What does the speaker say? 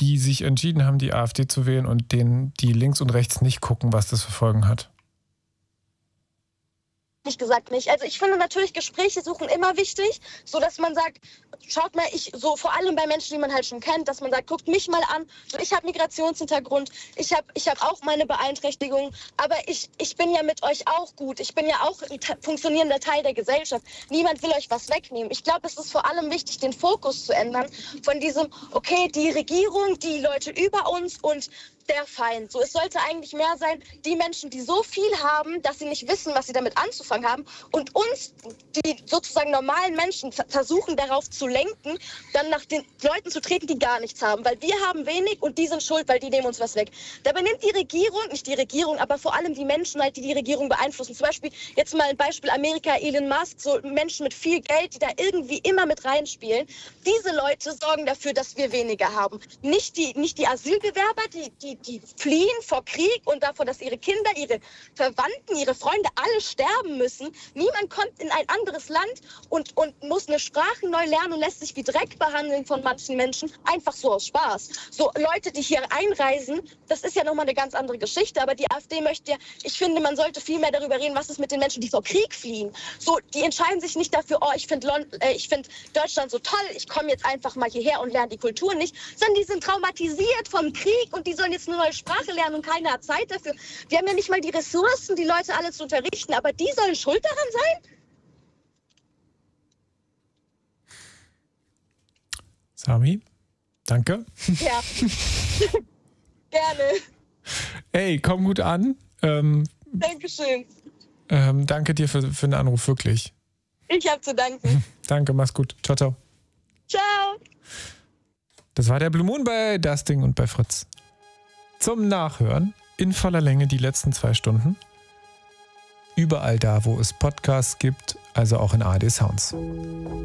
die sich entschieden haben, die AfD zu wählen und denen, die links und rechts nicht gucken, was das für Folgen hat? Ehrlich gesagt nicht. Also ich finde natürlich Gespräche suchen immer wichtig, so dass man sagt, schaut mal, so vor allem bei Menschen, die man halt schon kennt, dass man sagt, guckt mich mal an, so ich habe Migrationshintergrund, ich hab auch meine Beeinträchtigungen, aber ich bin ja mit euch auch gut, ich bin ja auch ein funktionierender Teil der Gesellschaft. Niemand will euch was wegnehmen. Ich glaube, es ist vor allem wichtig, den Fokus zu ändern von diesem, okay, die Regierung, die Leute über uns und der Feind. So, es sollte eigentlich mehr sein, die Menschen, die so viel haben, dass sie nicht wissen, was sie damit anzufangen haben und uns, die sozusagen normalen Menschen, versuchen darauf zu lenken, dann nach den Leuten zu treten, die gar nichts haben, weil wir haben wenig und die sind schuld, weil die nehmen uns was weg. Dabei nimmt die Regierung, nicht die Regierung, aber vor allem die Menschen halt, die die Regierung beeinflussen. Zum Beispiel, jetzt mal ein Beispiel Amerika, Elon Musk, so Menschen mit viel Geld, die da irgendwie immer mit reinspielen. Diese Leute sorgen dafür, dass wir weniger haben. Nicht die Asylbewerber, die fliehen vor Krieg und davor, dass ihre Kinder, ihre Verwandten, ihre Freunde alle sterben müssen. Niemand kommt in ein anderes Land und muss eine Sprache neu lernen und lässt sich wie Dreck behandeln von manchen Menschen, einfach so aus Spaß. So Leute, die hier einreisen, das ist ja nochmal eine ganz andere Geschichte, aber die AfD möchte ja, ich finde, man sollte viel mehr darüber reden, was ist mit den Menschen, die vor Krieg fliehen. So, die entscheiden sich nicht dafür, oh, ich finde Deutschland so toll, ich komme jetzt einfach mal hierher und lerne die Kultur nicht, sondern die sind traumatisiert vom Krieg und die sollen jetzt eine neue Sprache lernen und keiner hat Zeit dafür. Wir haben ja nicht mal die Ressourcen, die Leute alle zu unterrichten, aber die sollen schuld daran sein? Sami, danke. Ja, gerne. Ey, komm gut an. Dankeschön. Danke dir für den Anruf, wirklich. Ich habe zu danken. Danke, mach's gut. Ciao, ciao. Ciao. Das war der Blue Moon bei Das Ding und bei Fritz. Zum Nachhören in voller Länge die letzten 2 Stunden. Überall da, wo es Podcasts gibt, also auch in ARD Sounds.